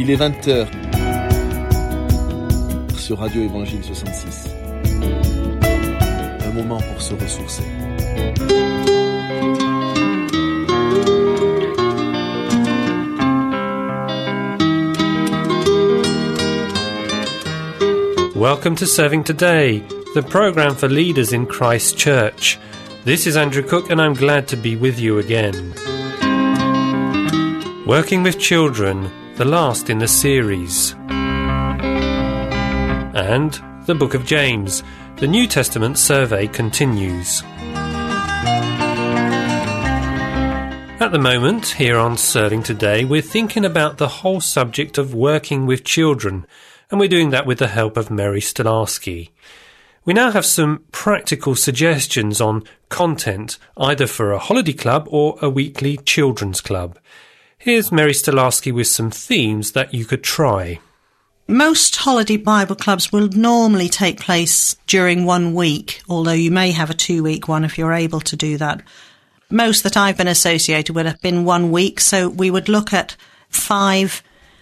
Il est 20h sur Radio Évangile 66. Un moment pour se ressourcer. Welcome to Serving Today, the programme for leaders in Christ's Church. This is Andrew Cook and I'm glad to be with you again. Working with children, the last in the series. And the Book of James, the New Testament survey continues. At the moment, here on Serving Today, we're thinking about the whole subject of working with children, and we're doing that with the help of Mary Stolarski. We now have some practical suggestions on content, either for a holiday club or a weekly children's club. Here's Mary Stolarski with some themes that you could try. Most holiday Bible clubs will normally take place during 1 week, although you may have a 2-week one if you're able to do that. Most that I've been associated with have been 1 week, so we would look at 5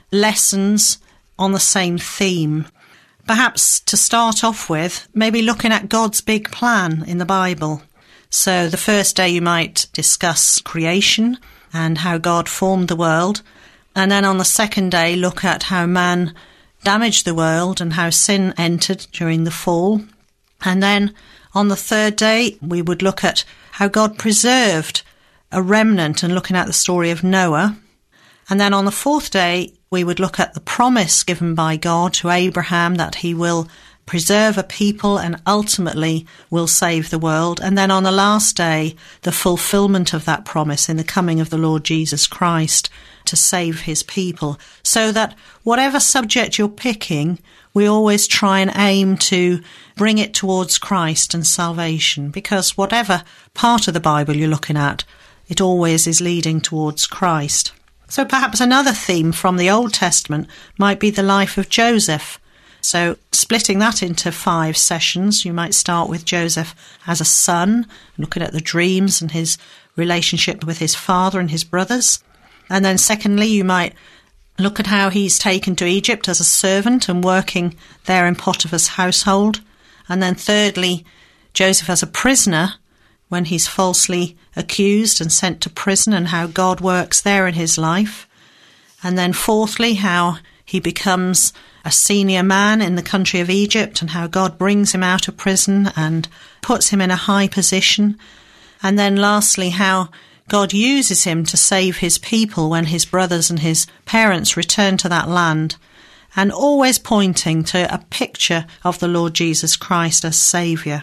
lessons on the same theme. Perhaps to start off with, maybe looking at God's big plan in the Bible. So the first day you might discuss creation and how God formed the world. And then on the second day, look at how man damaged the world and how sin entered during the fall. And then on the third day, we would look at how God preserved a remnant and looking at the story of Noah. And then on the fourth day, we would look at the promise given by God to Abraham that he will preserve a people and ultimately will save the world. And then on the last day, the fulfillment of that promise in the coming of the Lord Jesus Christ to save his people. So that whatever subject you're picking, we always try and aim to bring it towards Christ and salvation, because whatever part of the Bible you're looking at, it always is leading towards Christ. So perhaps another theme from the Old Testament might be the life of Joseph. So splitting that into 5 sessions, you might start with Joseph as a son, looking at the dreams and his relationship with his father and his brothers. And then secondly, you might look at how he's taken to Egypt as a servant and working there in Potiphar's household. And then thirdly, Joseph as a prisoner when he's falsely accused and sent to prison and how God works there in his life. And then fourthly, how he becomes a senior man in the country of Egypt and how God brings him out of prison and puts him in a high position. And then lastly, how God uses him to save his people when his brothers and his parents return to that land, and always pointing to a picture of the Lord Jesus Christ as Saviour.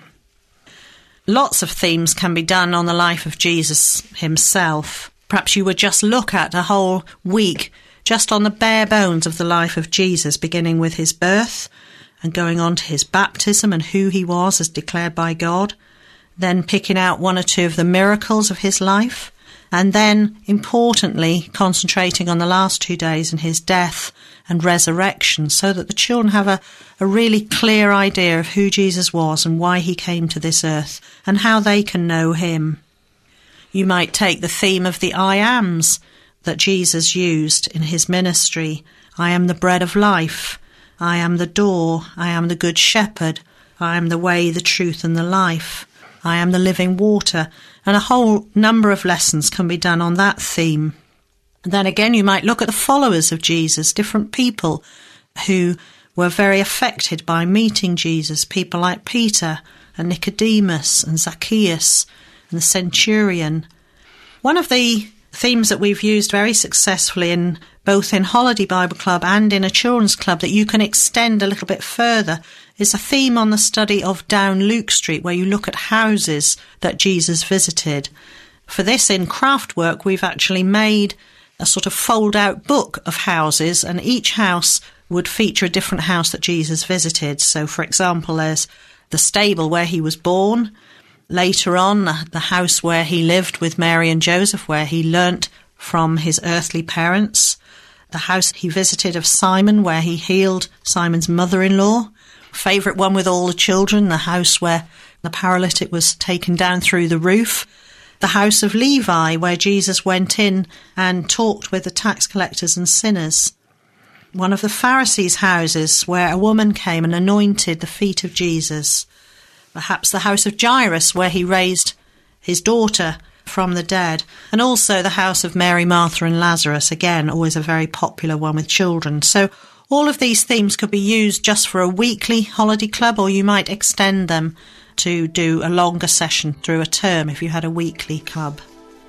Lots of themes can be done on the life of Jesus himself. Perhaps you would just look at a whole week just on the bare bones of the life of Jesus, beginning with his birth and going on to his baptism and who he was as declared by God, then picking out 1 or 2 of the miracles of his life, and then, importantly, concentrating on the last 2 days in his death and resurrection, so that the children have a really clear idea of who Jesus was and why he came to this earth and how they can know him. You might take the theme of the I Ams that Jesus used in his ministry. I am the bread of life. I am the door. I am the good shepherd. I am the way, the truth and the life. I am the living water. And a whole number of lessons can be done on that theme. And then again, you might look at the followers of Jesus, different people who were very affected by meeting Jesus, people like Peter and Nicodemus and Zacchaeus and the centurion. One of the themes that we've used very successfully in both in Holiday Bible Club and in a children's club that you can extend a little bit further is a theme on the study of Down Luke Street, where you look at houses that Jesus visited. For this, in Craftwork, we've actually made a sort of fold-out book of houses, and each house would feature a different house that Jesus visited. So, for example, there's the stable where he was born. Later on, the house where he lived with Mary and Joseph, where he learnt from his earthly parents. The house he visited of Simon, where he healed Simon's mother-in-law. Favourite one with all the children, the house where the paralytic was taken down through the roof. The house of Levi, where Jesus went in and talked with the tax collectors and sinners. one of the Pharisees' houses where a woman came and anointed the feet of Jesus. Perhaps the house of Jairus where he raised his daughter from the dead. And also the house of Mary, Martha and Lazarus, again, always a very popular one with children. So all of these themes could be used just for a weekly holiday club, or you might extend them to do a longer session through a term if you had a weekly club.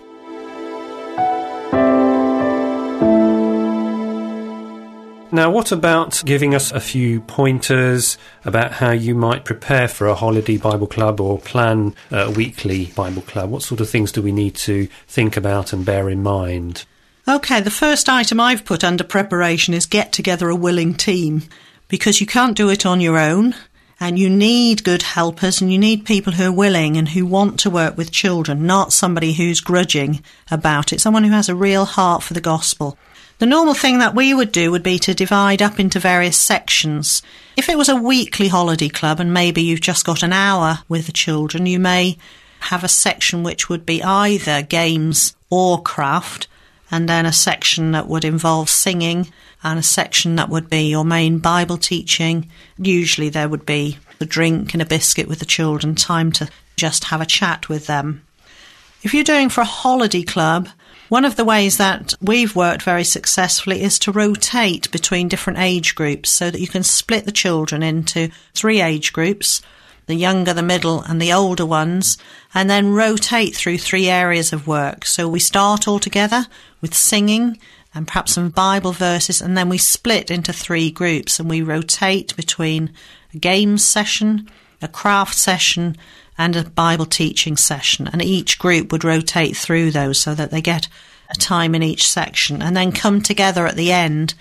Now, what about giving us a few pointers about how you might prepare for a holiday Bible club or plan a weekly Bible club? What sort of things do we need to think about and bear in mind? OK, the first item I've put under preparation is get together a willing team, because you can't do it on your own, and you need good helpers and you need people who are willing and who want to work with children, not somebody who's grudging about it, someone who has a real heart for the gospel. The normal thing that we would do would be to divide up into various sections. If it was a weekly holiday club and maybe you've just got an hour with the children, you may have a section which would be either games or craft, and then a section that would involve singing, and a section that would be your main Bible teaching. Usually there would be a drink and a biscuit with the children, time to just have a chat with them. If you're doing for a holiday club, one of the ways that we've worked very successfully is to rotate between different age groups so that you can split the children into 3 age groups, the younger, the middle and the older ones, and then rotate through 3 areas of work. So we start all together with singing and perhaps some Bible verses, and then we split into 3 groups and we rotate between a games session, a craft session and a Bible teaching session, and each group would rotate through those so that they get a time in each section, and then come together at the end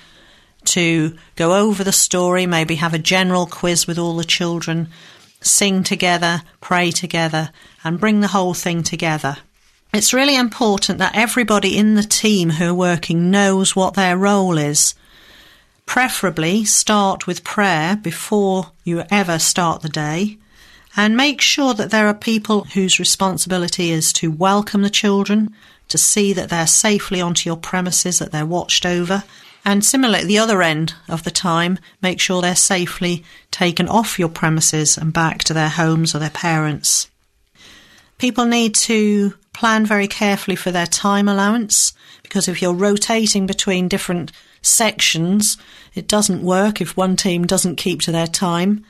to go over the story, maybe have a general quiz with all the children, sing together, pray together, and bring the whole thing together. It's really important that everybody in the team who are working knows what their role is. Preferably start with prayer before you ever start the day, and make sure that there are people whose responsibility is to welcome the children, to see that they're safely onto your premises, that they're watched over, and similarly at the other end of the time, make sure they're safely taken off your premises and back to their homes or their parents. People need to plan very carefully for their time allowance, because if you're rotating between different sections, it doesn't work if one team doesn't keep to their time.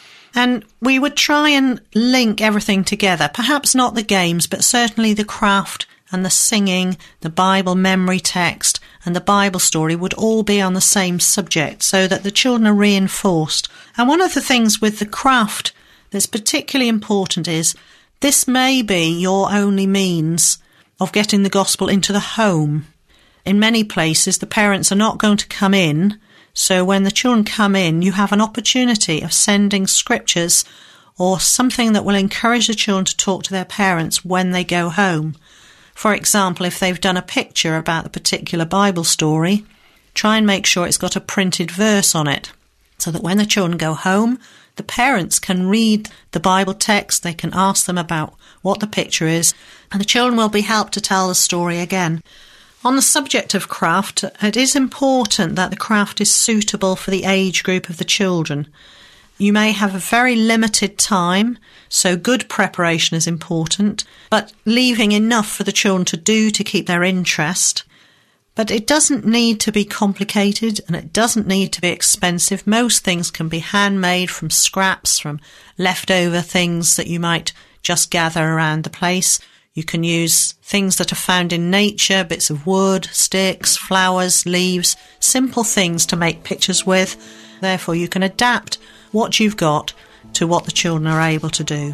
And we would try and link everything together, perhaps not the games, but certainly the craft and the singing, the Bible memory text and the Bible story would all be on the same subject so that the children are reinforced. And one of the things with the craft that's particularly important is this may be your only means of getting the gospel into the home. In many places, the parents are not going to come in, so when the children come in, you have an opportunity of sending scriptures or something that will encourage the children to talk to their parents when they go home. For example, if they've done a picture about the particular Bible story, try and make sure it's got a printed verse on it, so that when the children go home, the parents can read the Bible text, they can ask them about what the picture is, and the children will be helped to tell the story again. On the subject of craft, it is important that the craft is suitable for the age group of the children. You may have a very limited time, so good preparation is important, but leaving enough for the children to do to keep their interest. But it doesn't need to be complicated and it doesn't need to be expensive. Most things can be handmade from scraps, from leftover things that you might just gather around the place. You can use things that are found in nature, bits of wood, sticks, flowers, leaves, simple things to make pictures with. Therefore, you can adapt what you've got to what the children are able to do.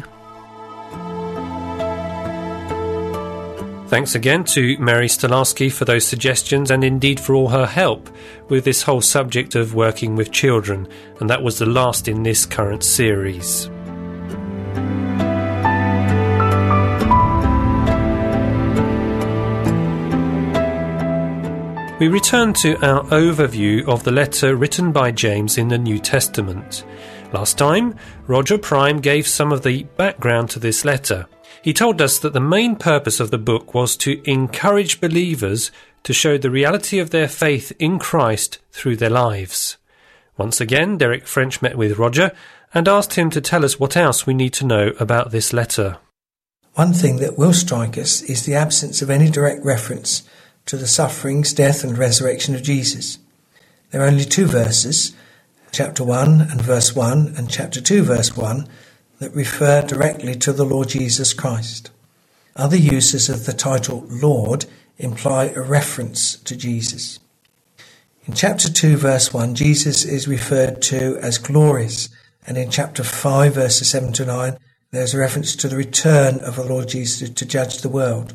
Thanks again to Mary Stolarski for those suggestions and indeed for all her help with this whole subject of working with children, and that was the last in this current series. We return to our overview of the letter written by James in the New Testament. Last time, Roger Prime gave some of the background to this letter. He told us that the main purpose of the book was to encourage believers to show the reality of their faith in Christ through their lives. Once again, Derek French met with Roger and asked him to tell us what else we need to know about this letter. One thing that will strike us is the absence of any direct reference to the sufferings, death and resurrection of Jesus. There are only 2 verses, chapter 1 and verse 1 and chapter 2 verse 1, that refer directly to the Lord Jesus Christ. Other uses of the title Lord imply a reference to Jesus. In chapter 2 verse 1, Jesus is referred to as glorious, and in chapter 5 verses 7 to 9, there's a reference to the return of the Lord Jesus to judge the world.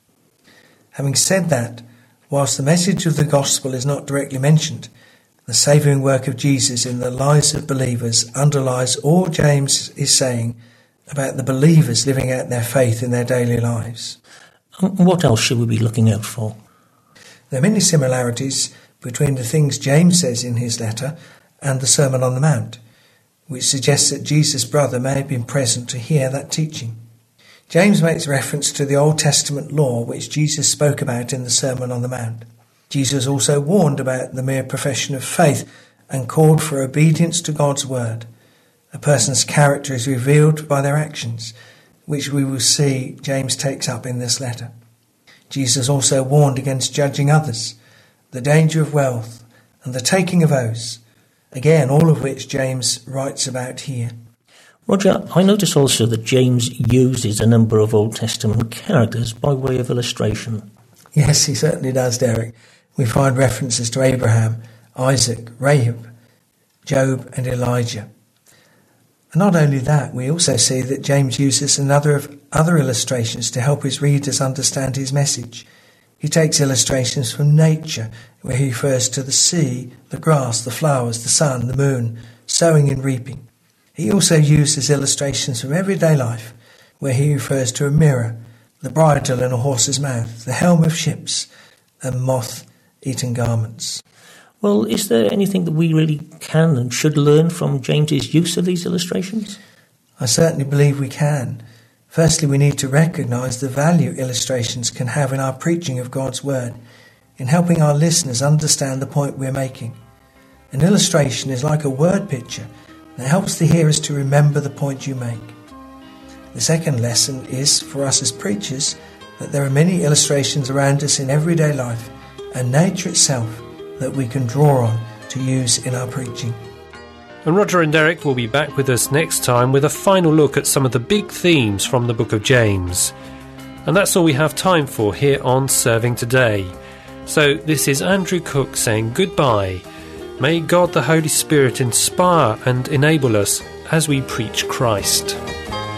Having said that, whilst the message of the gospel is not directly mentioned, the saving work of Jesus in the lives of believers underlies all James is saying about the believers living out their faith in their daily lives. What else should we be looking out for? There are many similarities between the things James says in his letter and the Sermon on the Mount, which suggests that Jesus' brother may have been present to hear that teaching. James makes reference to the Old Testament law which Jesus spoke about in the Sermon on the Mount. Jesus also warned about the mere profession of faith and called for obedience to God's word. A person's character is revealed by their actions, which we will see James takes up in this letter. Jesus also warned against judging others, the danger of wealth, and the taking of oaths. Again, all of which James writes about here. Roger, I notice also that James uses a number of Old Testament characters by way of illustration. Yes, he certainly does, Derek. We find references to Abraham, Isaac, Rahab, Job and Elijah. And not only that, we also see that James uses other illustrations to help his readers understand his message. He takes illustrations from nature, where he refers to the sea, the grass, the flowers, the sun, the moon, sowing and reaping. He also uses illustrations from everyday life, where he refers to a mirror, the bridle in a horse's mouth, the helm of ships, and moth-eaten garments. Well, is there anything that we really can and should learn from James's use of these illustrations? I certainly believe we can. Firstly, we need to recognise the value illustrations can have in our preaching of God's word, in helping our listeners understand the point we're making. An illustration is like a word picture that helps the hearers to remember the point you make. The second lesson is, for us as preachers, that there are many illustrations around us in everyday life and nature itself that we can draw on to use in our preaching. And Roger and Derek will be back with us next time with a final look at some of the big themes from the book of James. And that's all we have time for here on Serving Today. So this is Andrew Cook saying goodbye. May God the Holy Spirit inspire and enable us as we preach Christ.